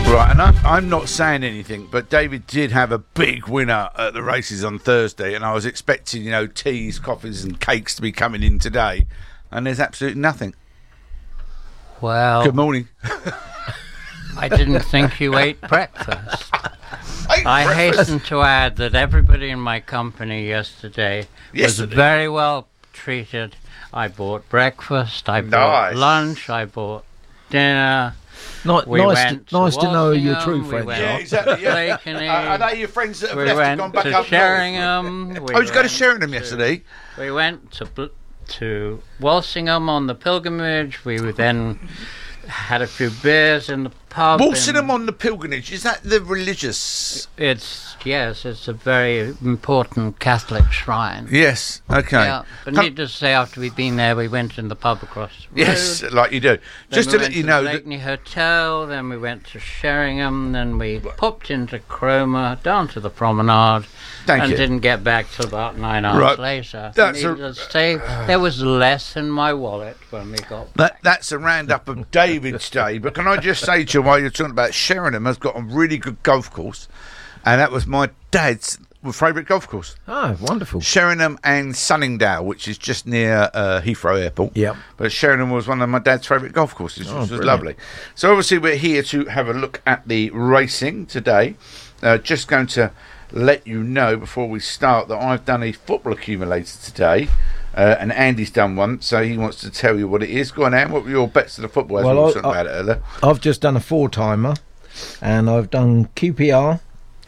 Right, and I'm not saying anything, but David did have a big winner at the races on Thursday, and I was expecting, teas, coffees and cakes to be coming in today, and there's absolutely nothing. Well... Good morning. I didn't think you ate breakfast. I hasten to add that everybody in my company yesterday was very well treated. I bought breakfast, I bought lunch, I bought dinner. Nice to know your true friends. Yeah, exactly. Yeah. Are they your friends that have left and gone back up Sheringham. north? Did you go to Sheringham yesterday? We went to Walsingham on the pilgrimage. We then had a few beers in the pub. Walsingham on the pilgrimage, is that the religious? Yes, it's a very important Catholic shrine. Yes, okay. Yeah, but needless to say, after we'd been there, we went in the pub across the road. Yes, like you do. Then Just to let you know... the Blakeney Hotel, then we went to Sheringham, then we popped into Cromer, down to the promenade, and didn't get back till about 9 hours later. Needless to say, there was less in my wallet when we got back. That's a roundup of David's day, but can I just say to you, while you're talking about Sheringham, has got a really good golf course, and that was my dad's favourite golf course. Oh, wonderful. Sheringham and Sunningdale, which is just near Heathrow Airport. Yeah. But Sheringham was one of my dad's favourite golf courses, which was lovely. So obviously we're here to have a look at the racing today. Just going to let you know before we start that I've done a football accumulator today. And Andy's done one, so he wants to tell you what it is. Go on, Andy, what were your bets to the football? Well, about it earlier. I've just done a 4-timer, and I've done QPR,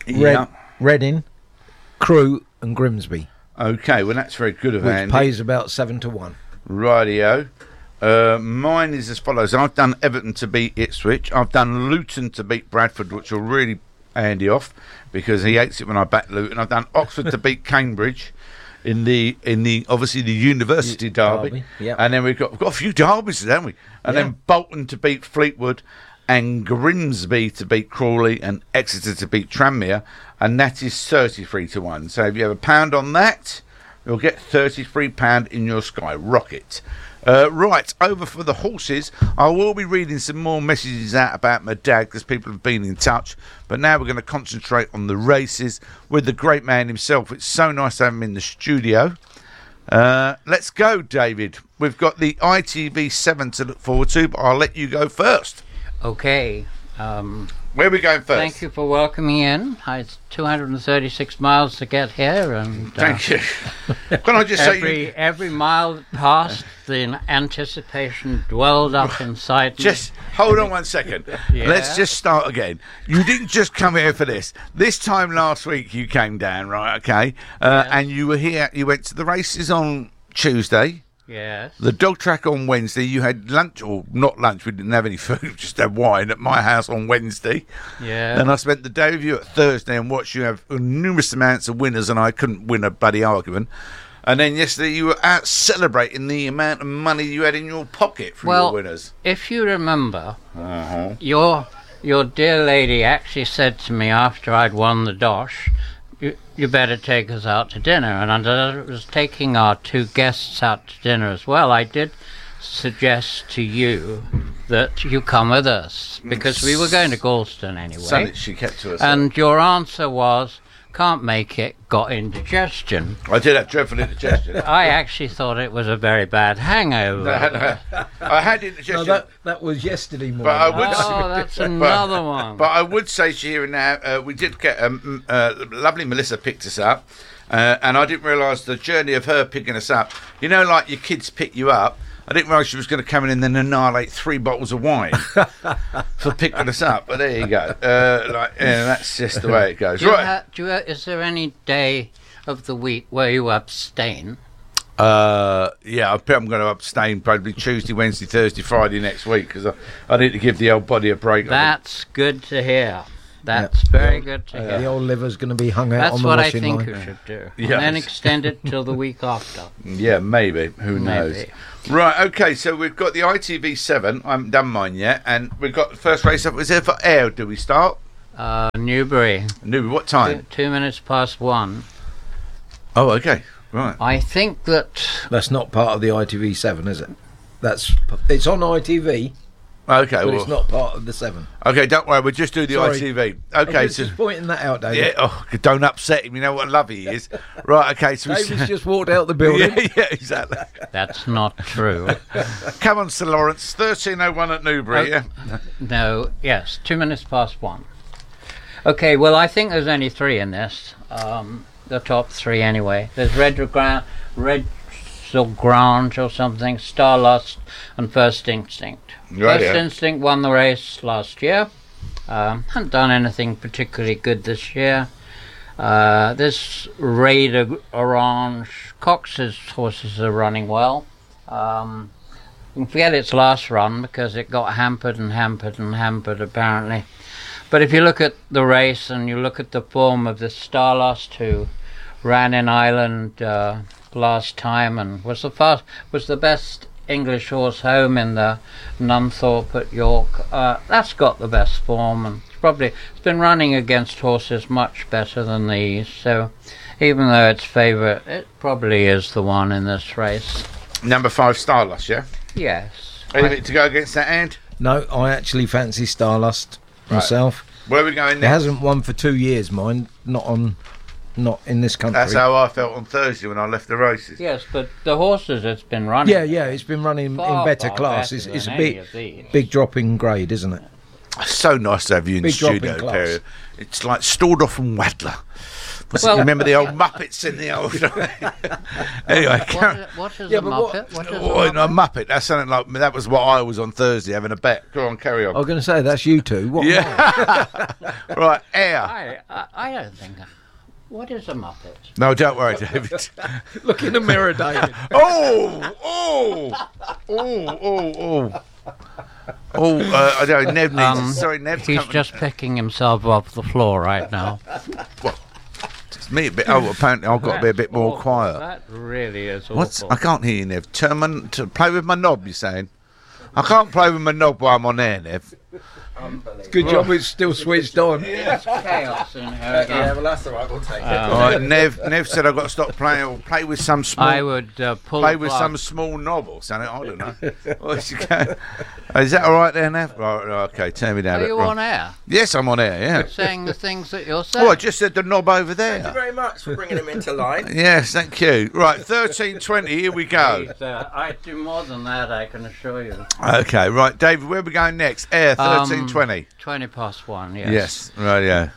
Reading, Crewe and Grimsby. Okay, well that's very good of Andy. Which pays about 7-1. Rightio. Mine is as follows. I've done Everton to beat Ipswich. I've done Luton to beat Bradford, which will really Andy off because he hates it when I back Luton. I've done Oxford to beat Cambridge in the obviously the University derby. Yep. And then we've got a few derbies, haven't we? And then Bolton to beat Fleetwood, and Grimsby to beat Crawley, and Exeter to beat Tranmere, and that is 33-1. So if you have £1 on that, you'll get £33 in your Sky Rocket. Right, over for the horses. I will be reading some more messages out about my dad because people have been in touch, but now we're going to concentrate on the races with the great man himself. It's so nice to have him in the studio. Let's go, David. We've got the ITV7 to look forward to, but I'll let you go first. Okay. Where are we going first? Thank you for welcoming me in. It's 236 miles to get here, and thank you. Can I just say, every mile passed, the anticipation dwelled up inside me. Just hold on 1 second. Let's just start again. You didn't just come here for this. This time last week you came down, right? Okay, and you were here. You went to the races on Tuesday. Yes. The dog track on Wednesday. You had lunch, or not lunch, we didn't have any food, just had wine at my house on Wednesday. Yeah. Then I spent the day with you at Thursday and watched you have numerous amounts of winners, and I couldn't win a bloody argument. And then yesterday you were out celebrating the amount of money you had in your pocket from your winners. If you remember, your dear lady actually said to me after I'd won the dosh, you better take us out to dinner. And I was taking our two guests out to dinner as well. I did suggest to you that you come with us because we were going to Galston anyway. Something she kept to us. And your answer was, can't make it, got indigestion. I did have dreadful indigestion. I actually thought it was a very bad hangover. I had indigestion. No, that was yesterday morning. But I would that's another one. But I would say to you now, we did get lovely Melissa picked us up, and I didn't realise the journey of her picking us up. You know, like your kids pick you up. I didn't realise she was going to come in and then annihilate 3 bottles of wine for picking us up. But there you go. That's just the way it goes. Is there any day of the week where you abstain? I'm going to abstain probably Tuesday, Wednesday, Thursday, Friday next week because I need to give the old body a break. That's good to hear. That's very good to hear. The old liver's going to be hung out on the washing line. That's what I think you should do. Yes. And then extend it till the week after. Yeah, maybe. Who knows? Right, okay, so we've got the ITV7. I haven't done mine yet. And we've got the first race up. Is there for air? Do we start? Newbury. What time? 2 minutes past 1. Oh, okay. Right. I think that... That's not part of the ITV7, is it? It's on ITV. Okay, but well, it's not part of the 7. Okay, don't worry. We'll just do the Sorry. ITV. I'm Okay, just pointing that out, David. yeah. Oh, don't upset him. You know what a love he is. Right. Okay. So David's just walked out the building. yeah, exactly. That's not true. Come on, Sir Lawrence. 13:01 at Newbury. Yeah. No, yes, 2 minutes past 1. Okay, well, I think there's only 3 in this. The top 3 anyway. There's Red Grange or something, Starlust, and First Instinct. Right, First Instinct won the race last year. Hadn't done anything particularly good this year. This Raider Orange, Cox's horses are running well. You can forget its last run because it got hampered apparently. But if you look at the race and you look at the form of the Starlust, who ran in Ireland last time and was the best English horse home in the Nunthorpe at York, that's got the best form, and it's been running against horses much better than these. So even though it's favourite, it probably is the one in this race. Number 5, Starlust. Yeah. Yes. Anything to go against that end? No, I actually fancy Starlust myself. Where are we going It next? hasn't won for 2 years, mine. Not in this country. That's how I felt on Thursday when I left the races. Yes, but the horses it's been running. Yeah, it's been running in far, better far class. better It's a than any of these. big drop in grade, isn't it? So nice to have you in the Big drop in studio, class. Perry. It's like Stordorf and Wadler. Well, remember the old Muppets in the old... Anyway, What is Yeah, a but Muppet? What is a no, Muppet? Muppet. That's something like... That was what I was on Thursday, having a bet. Go on, carry on. I was going to say, that's you two. What am I? Yeah. Right, air. I don't think... What is a Muppet? No, don't worry, David. Look in the mirror, David. I don't know. Nev needs... sorry, Nev. He's just picking himself off the floor right now. It's me a bit... Oh, apparently I've got to be a bit more Awful. quiet. That really is awful. What's... I can't hear you, Nev. To play with my knob, you're saying? I can't play with my knob while I'm on air, Nev. Good job it's still switched on. It's chaos in here Yeah, again. well, that's all right. We'll take it. All right, Nev said I've got to stop playing or play with some small... I would pull play the with plug. some small knob or something. I don't know. What's you go? Is that all right there, Nev? Right, okay, turn me down Are a bit. you Right. on air? Yes, I'm on air, yeah. Saying the things that you're saying. Oh, I just said the knob over Thank you there. very much for bringing him into line. Yes, thank you. Right, 13:20, here we go. I do more than that, I can assure you. Okay, right, David, where are we going next? Air, 13:20. 20 past 1, yes. Yes, right, yeah.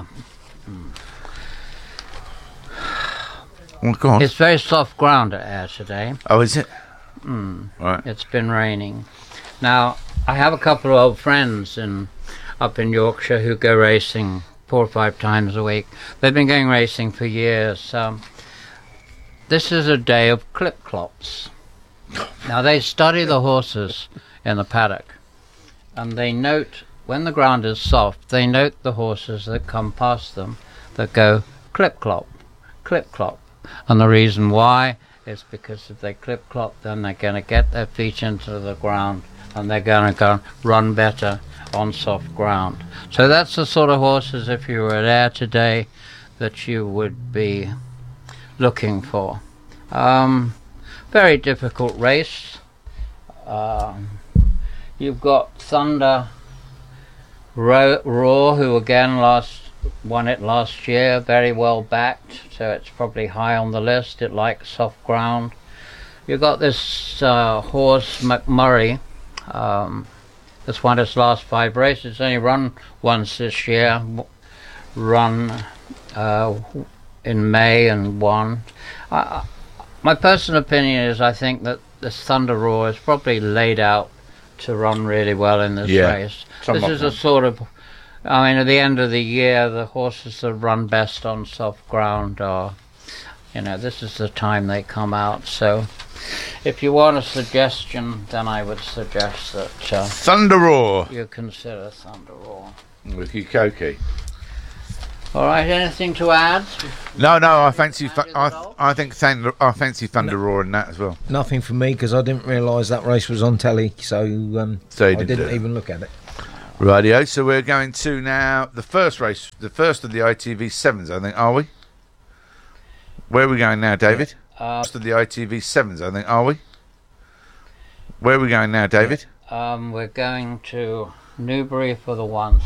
Well, go on. It's very soft ground at Air today. Oh, is it? Right. It's been raining. Now, I have a couple of old friends up in Yorkshire who go racing 4 or 5 times a week. They've been going racing for years. This is a day of clip-clops. Now, they study the horses in the paddock, and they note, when the ground is soft, they note the horses that come past them that go clip-clop, clip-clop. And the reason why is because if they clip-clop, then they're going to get their feet into the ground and they're going to go run better on soft ground. So that's the sort of horses, if you were at Air today, that you would be looking for. Very difficult race. You've got Thunder Roar, who again won it last year, very well backed, so it's probably high on the list. It likes soft ground. You've got this horse McMurray. That's won its last 5 races. It's only run once this year. Run in May and won. My personal opinion is I think that this Thunder Roar is probably laid out to run really well in this race. This is a sort of, I mean, at the end of the year, the horses that run best on soft ground are, this is the time they come out. So if you want a suggestion, then I would suggest that Thunder Roar you consider Thunder Roar. with Yukoki. All right, anything to add? No, I fancy. Fancy the I think I fancy Thunder Roar in that as well. Nothing for me because I didn't realise that race was on telly, so So you I didn't didn't do it. even look at it. Rightio. So we're going to now the first race, the first of the ITV sevens. I think, are we? Where are we going now, David? First of the ITV sevens. I think, are we? Where are we going now, David? We're going to Newbury for the one